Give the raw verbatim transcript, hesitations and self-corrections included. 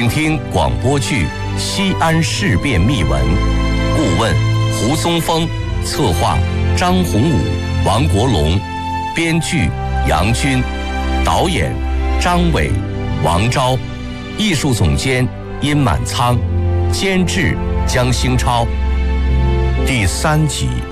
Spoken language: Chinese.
听广播剧《西安事变秘闻》，顾问胡松峰，策划张宏武、王国龙，编剧杨军，导演张伟、王昭，艺术总监殷满仓，监制江兴超。第三集。